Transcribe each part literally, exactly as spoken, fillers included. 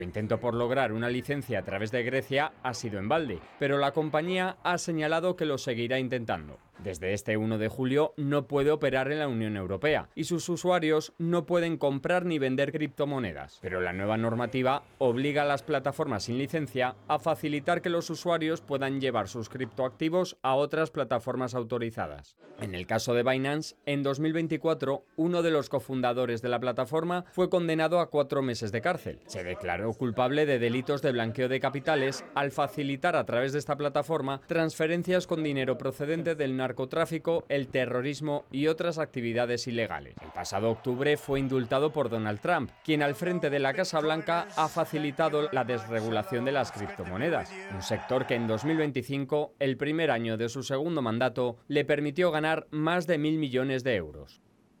El intento por lograr una licencia a través de Grecia ha sido en balde, pero la compañía ha señalado que lo seguirá intentando. Desde este uno de julio no puede operar en la Unión Europea y sus usuarios no pueden comprar ni vender criptomonedas. Pero la nueva normativa obliga a las plataformas sin licencia a facilitar que los usuarios puedan llevar sus criptoactivos a otras plataformas autorizadas. En el caso de Binance, en dos mil veinticuatro, uno de los cofundadores de la plataforma fue condenado a cuatro meses de cárcel. Se declaró culpable de delitos de blanqueo de capitales al facilitar a través de esta plataforma transferencias con dinero procedente del narcotráfico narcotráfico, el terrorismo y otras actividades ilegales. El pasado octubre fue indultado por Donald Trump, quien al frente de la Casa Blanca ha facilitado la desregulación de las criptomonedas, un sector que en dos mil veinticinco, el primer año de su segundo mandato, le permitió ganar más de mil millones de euros.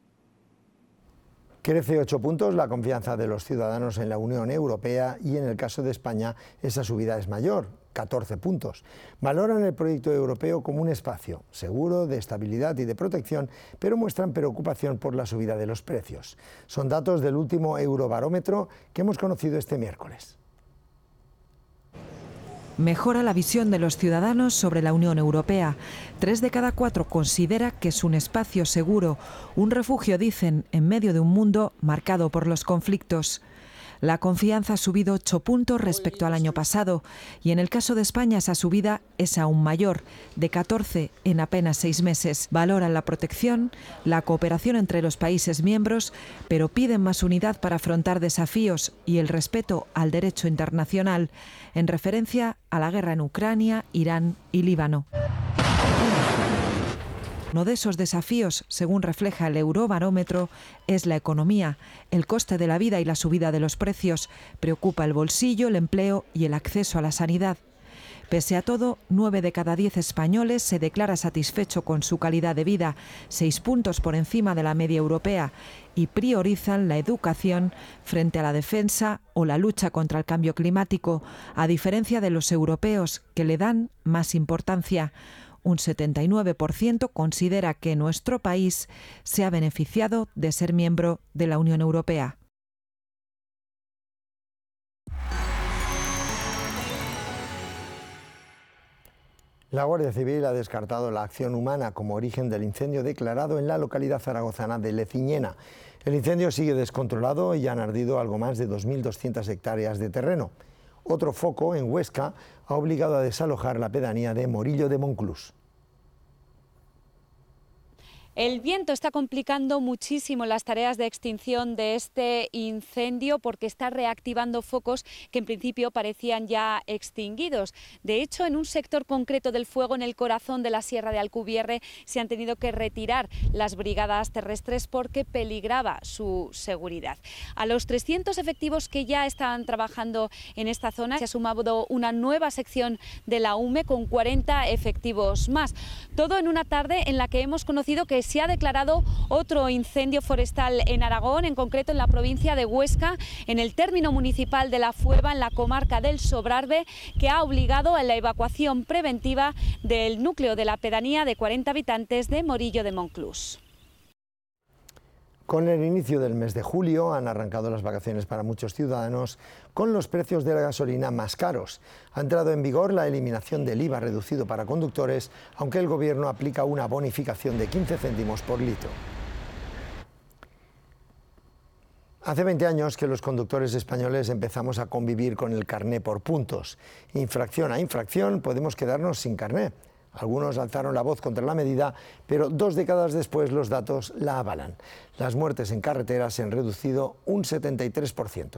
Crece ocho puntos la confianza de los ciudadanos en la Unión Europea y en el caso de España esa subida es mayor, catorce puntos. Valoran el proyecto europeo como un espacio seguro, de estabilidad y de protección, pero muestran preocupación por la subida de los precios. Son datos del último Eurobarómetro que hemos conocido este miércoles. Mejora la visión de los ciudadanos sobre la Unión Europea. Tres de cada cuatro considera que es un espacio seguro, un refugio, dicen, en medio de un mundo marcado por los conflictos. La confianza ha subido ocho puntos respecto al año pasado y en el caso de España esa subida es aún mayor, de catorce en apenas seis meses. Valoran la protección, la cooperación entre los países miembros, pero piden más unidad para afrontar desafíos y el respeto al derecho internacional, en referencia a la guerra en Ucrania, Irán y Líbano. Uno de esos desafíos, según refleja el Eurobarómetro, es la economía. El coste de la vida y la subida de los precios preocupa el bolsillo, el empleo y el acceso a la sanidad. Pese a todo, nueve de cada diez españoles se declara satisfecho con su calidad de vida, seis puntos por encima de la media europea, y priorizan la educación frente a la defensa o la lucha contra el cambio climático, a diferencia de los europeos, que le dan más importancia. Un setenta y nueve por ciento considera que nuestro país se ha beneficiado de ser miembro de la Unión Europea. La Guardia Civil ha descartado la acción humana como origen del incendio declarado en la localidad zaragozana de Leciñena. El incendio sigue descontrolado y han ardido algo más de dos mil doscientas hectáreas de terreno. Otro foco, en Huesca, ha obligado a desalojar la pedanía de Morillo de Monclús. El viento está complicando muchísimo las tareas de extinción de este incendio porque está reactivando focos que en principio parecían ya extinguidos. De hecho, en un sector concreto del fuego, en el corazón de la Sierra de Alcubierre, se han tenido que retirar las brigadas terrestres porque peligraba su seguridad. A los trescientos efectivos que ya estaban trabajando en esta zona se ha sumado una nueva sección de la U M E con cuarenta efectivos más. Todo en una tarde en la que hemos conocido que se ha declarado otro incendio forestal en Aragón, en concreto en la provincia de Huesca, en el término municipal de La Fueva, en la comarca del Sobrarbe, que ha obligado a la evacuación preventiva del núcleo de la pedanía de cuarenta habitantes de Morillo de Monclús. Con el inicio del mes de julio han arrancado las vacaciones para muchos ciudadanos con los precios de la gasolina más caros. Ha entrado en vigor la eliminación del I V A reducido para conductores, aunque el Gobierno aplica una bonificación de quince céntimos por litro. Hace veinte años que los conductores españoles empezamos a convivir con el carné por puntos. Infracción a infracción podemos quedarnos sin carné. Algunos alzaron la voz contra la medida, pero dos décadas después los datos la avalan. Las muertes en carretera se han reducido un setenta y tres por ciento.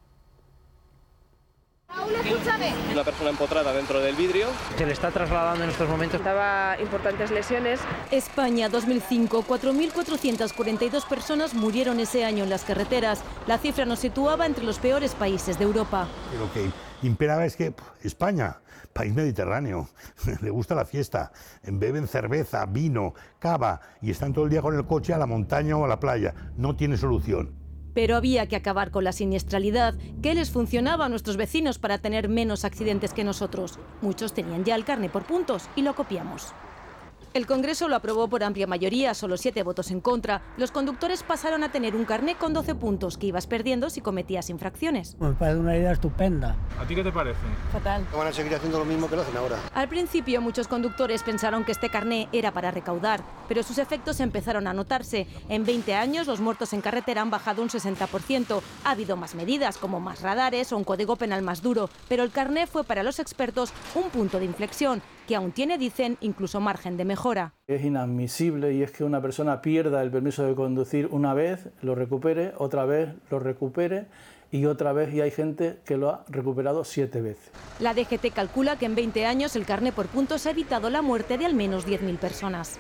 Una persona empotrada dentro del vidrio. Se le está trasladando en estos momentos. Daba importantes lesiones. España dos mil cinco, cuatro mil cuatrocientas cuarenta y dos personas murieron ese año en las carreteras. La cifra nos situaba entre los peores países de Europa. Lo que imperaba es que España, país mediterráneo, le gusta la fiesta, beben cerveza, vino, cava y están todo el día con el coche a la montaña o a la playa. No tiene solución. Pero había que acabar con la siniestralidad que les funcionaba a nuestros vecinos para tener menos accidentes que nosotros. Muchos tenían ya el carné por puntos y lo copiamos. El Congreso lo aprobó por amplia mayoría, solo siete votos en contra. Los conductores pasaron a tener un carné con doce puntos que ibas perdiendo si cometías infracciones. Me parece una idea estupenda. ¿A ti qué te parece? Fatal. Van a seguir haciendo lo mismo que lo hacen ahora. Al principio muchos conductores pensaron que este carné era para recaudar, pero sus efectos empezaron a notarse. En veinte años los muertos en carretera han bajado un sesenta por ciento. Ha habido más medidas, como más radares o un código penal más duro, pero el carné fue para los expertos un punto de inflexión, que aún tiene, dicen, incluso margen de mejora. Es inadmisible y es que una persona pierda el permiso de conducir una vez, lo recupere, otra vez lo recupere y otra vez, y hay gente que lo ha recuperado siete veces. La D G T calcula que en veinte años el carné por puntos ha evitado la muerte de al menos diez mil personas.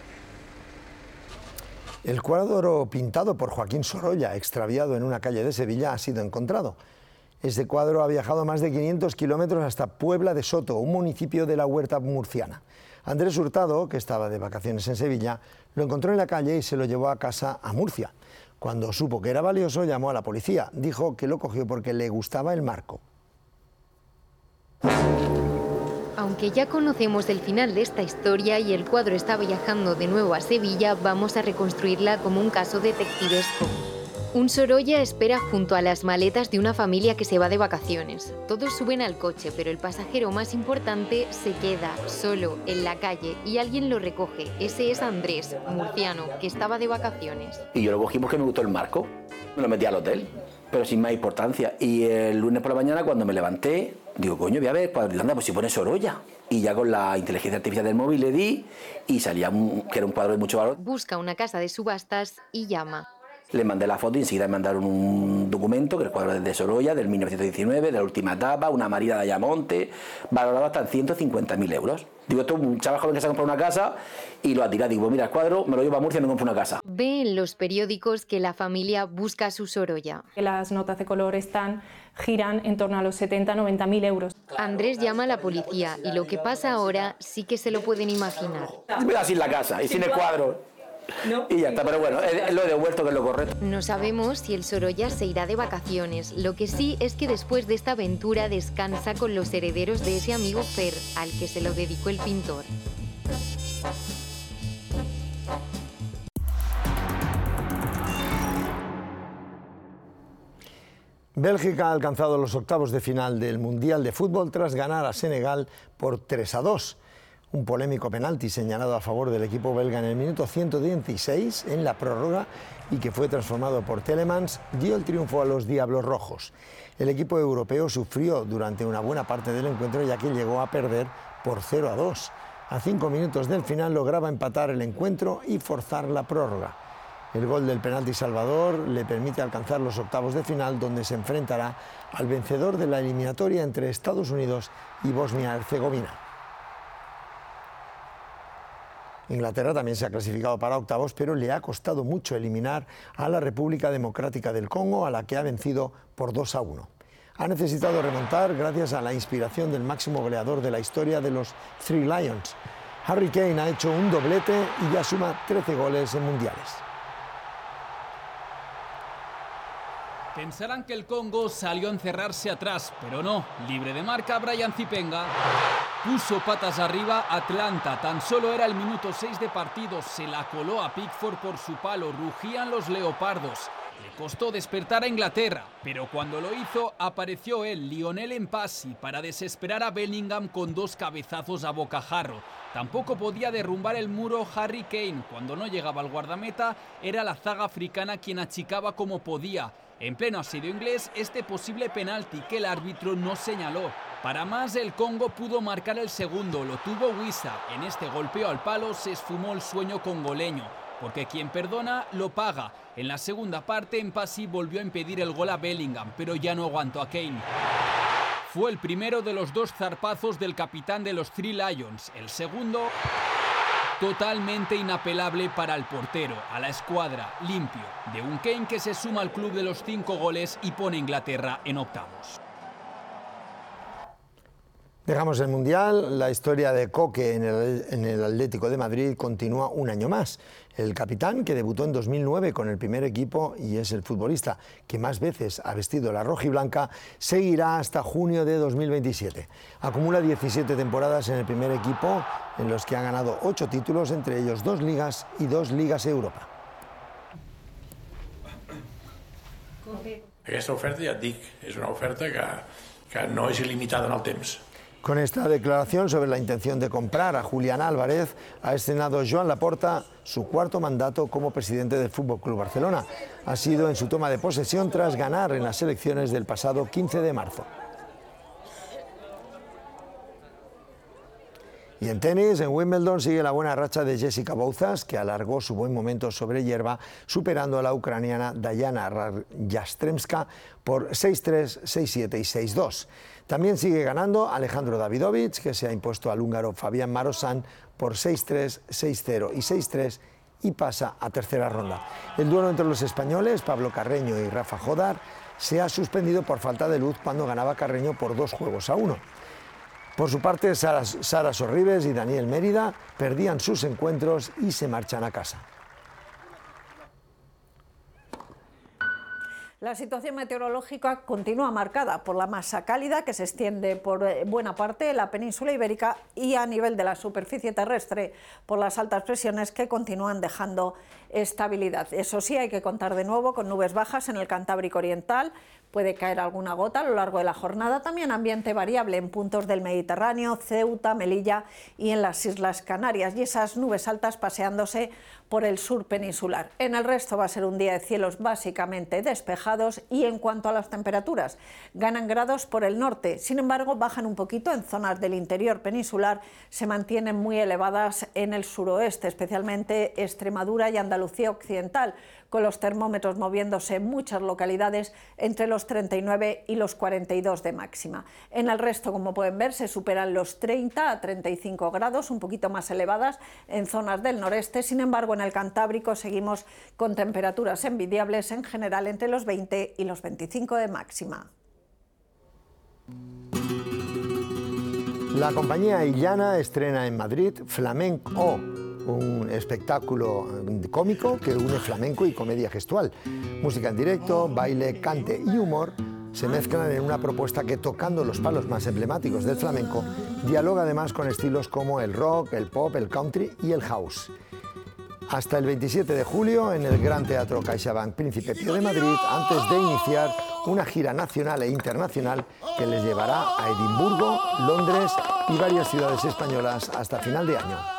El cuadro pintado por Joaquín Sorolla, extraviado en una calle de Sevilla, ha sido encontrado. Este cuadro ha viajado más de quinientos kilómetros hasta Puebla de Soto, un municipio de la Huerta murciana. Andrés Hurtado, que estaba de vacaciones en Sevilla, lo encontró en la calle y se lo llevó a casa a Murcia. Cuando supo que era valioso, llamó a la policía. Dijo que lo cogió porque le gustaba el marco. Aunque ya conocemos el final de esta historia y el cuadro está viajando de nuevo a Sevilla, vamos a reconstruirla como un caso detectivesco. Un Sorolla espera junto a las maletas de una familia que se va de vacaciones. Todos suben al coche, pero el pasajero más importante se queda solo en la calle y alguien lo recoge. Ese es Andrés, murciano, que estaba de vacaciones. Y yo lo cogí porque me gustó el marco. Me lo metí al hotel, pero sin más importancia. Y el lunes por la mañana, cuando me levanté, digo, coño, voy a ver, anda, pues si pone Sorolla. Y ya con la inteligencia artificial del móvil le di y salía un, que era un cuadro de mucho valor. Busca una casa de subastas y llama. Le mandé la foto y enseguida me mandaron un documento, que el cuadro es de Sorolla, del mil novecientos diecinueve, de la última etapa, una marina de Ayamonte, valorado hasta en ciento cincuenta mil euros. Digo, esto es un chaval joven que se ha comprado una casa y lo ha tirado. Digo, pues mira, el cuadro me lo llevo a Murcia y me compro una casa. Ve en los periódicos que la familia busca su Sorolla. Las notas de color están, giran en torno a los setenta a noventa mil euros. Andrés llama a la policía y lo que pasa ahora sí que se lo pueden imaginar. Me da sin la casa y sin el cuadro. No. Y ya está, pero bueno, lo he devuelto, que es lo correcto. No sabemos si el Sorolla se irá de vacaciones. Lo que sí es que después de esta aventura descansa con los herederos de ese amigo Fer, al que se lo dedicó el pintor. Bélgica ha alcanzado los octavos de final del Mundial de Fútbol tras ganar a Senegal por tres a dos. Un polémico penalti señalado a favor del equipo belga en el minuto ciento dieciséis en la prórroga y que fue transformado por Telemans dio el triunfo a los Diablos Rojos. El equipo europeo sufrió durante una buena parte del encuentro ya que llegó a perder por cero a dos. A cinco minutos del final lograba empatar el encuentro y forzar la prórroga. El gol del penalti salvador le permite alcanzar los octavos de final, donde se enfrentará al vencedor de la eliminatoria entre Estados Unidos y Bosnia-Herzegovina. Inglaterra también se ha clasificado para octavos, pero le ha costado mucho eliminar a la República Democrática del Congo, a la que ha vencido por dos a uno. Ha necesitado remontar gracias a la inspiración del máximo goleador de la historia de los Three Lions. Harry Kane ha hecho un doblete y ya suma trece goles en mundiales. Pensarán que el Congo salió a encerrarse atrás, pero no. Libre de marca, Brian Zipenga puso patas arriba Atlanta. Tan solo era el minuto seis de partido. Se la coló a Pickford por su palo. Rugían los leopardos. Le costó despertar a Inglaterra, pero cuando lo hizo apareció él, Lionel Mpassi, para desesperar a Bellingham con dos cabezazos a bocajarro. Tampoco podía derrumbar el muro Harry Kane. Cuando no llegaba al guardameta, era la zaga africana quien achicaba como podía. En pleno asedio inglés, este posible penalti que el árbitro no señaló. Para más, el Congo pudo marcar el segundo, lo tuvo Wissa. En este golpeo al palo se esfumó el sueño congoleño, porque quien perdona, lo paga. En la segunda parte, Mpassi volvió a impedir el gol a Bellingham, pero ya no aguantó a Kane. Fue el primero de los dos zarpazos del capitán de los Three Lions. El segundo, totalmente inapelable para el portero, a la escuadra, limpio, de un Kane que se suma al club de los cinco goles y pone a Inglaterra en octavos. Dejamos el Mundial. La historia de Coque en el, en el Atlético de Madrid continúa un año más. El capitán, que debutó en dos mil nueve con el primer equipo y es el futbolista que más veces ha vestido la rojiblanca, seguirá hasta junio de dos mil veintisiete. Acumula diecisiete temporadas en el primer equipo, en los que ha ganado ocho títulos, entre ellos dos Ligas y dos Ligas Europa. Aquesta oferta, ja et dic, és una oferta que, que no és il·limitada en el temps. Con esta declaración sobre la intención de comprar a Julián Álvarez, ha estrenado Joan Laporta su cuarto mandato como presidente del F C Barcelona. Ha sido en su toma de posesión tras ganar en las elecciones del pasado quince de marzo. Y en tenis, en Wimbledon, sigue la buena racha de Jessica Bouzas, que alargó su buen momento sobre hierba, superando a la ucraniana Dayana Yastremska por seis tres, seis siete y seis dos. También sigue ganando Alejandro Davidovich, que se ha impuesto al húngaro Fabián Marosan por seis tres, seis cero y seis tres y pasa a tercera ronda. El duelo entre los españoles, Pablo Carreño y Rafa Jodar, se ha suspendido por falta de luz cuando ganaba Carreño por dos juegos a uno. Por su parte, Sara, Sara Sorribes y Daniel Mérida perdían sus encuentros y se marchan a casa. La situación meteorológica continúa marcada por la masa cálida que se extiende por buena parte de la península ibérica y a nivel de la superficie terrestre por las altas presiones que continúan dejando estabilidad. Eso sí, hay que contar de nuevo con nubes bajas en el Cantábrico Oriental. Puede caer alguna gota a lo largo de la jornada. También ambiente variable en puntos del Mediterráneo, Ceuta, Melilla y en las Islas Canarias. Y esas nubes altas paseándose por el sur peninsular. En el resto va a ser un día de cielos básicamente despejados y en cuanto a las temperaturas, ganan grados por el norte. Sin embargo, bajan un poquito en zonas del interior peninsular, se mantienen muy elevadas en el suroeste, especialmente Extremadura y Andalucía occidental, con los termómetros moviéndose en muchas localidades entre los treinta y nueve y los cuarenta y dos de máxima. En el resto, como pueden ver, se superan los treinta a treinta y cinco grados, un poquito más elevadas en zonas del noreste. Sin embargo, en el Cantábrico seguimos con temperaturas envidiables, en general entre los veinte y los veinticinco de máxima. La compañía Illana estrena en Madrid Flamenco, un espectáculo cómico que une flamenco y comedia gestual. Música en directo, baile, cante y humor se mezclan en una propuesta que, tocando los palos más emblemáticos del flamenco, dialoga además con estilos como el rock, el pop, el country y el house. Hasta el veintisiete de julio en el Gran Teatro CaixaBank Príncipe Pío de Madrid, antes de iniciar una gira nacional e internacional que les llevará a Edimburgo, Londres y varias ciudades españolas hasta final de año.